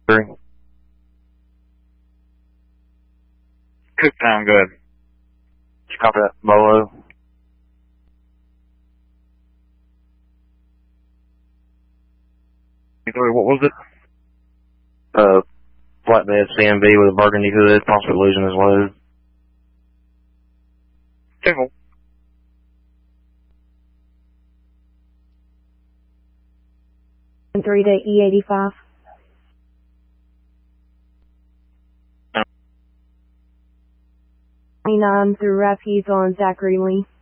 Cooktown, go ahead. Did you copy that? Bolo. What was it? Flatbed CMV with a burgundy hood, possibly losing his load. Careful. And 3 to E85. No. 29 through Refuge on Zachary Lee.